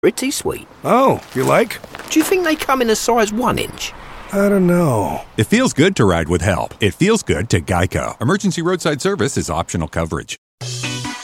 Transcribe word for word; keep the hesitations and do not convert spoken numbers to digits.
pretty sweet. Oh, you like? Do you think they come in a size one inch? I don't know. It feels good to ride with help. It feels good to Geico. Emergency roadside service is optional coverage.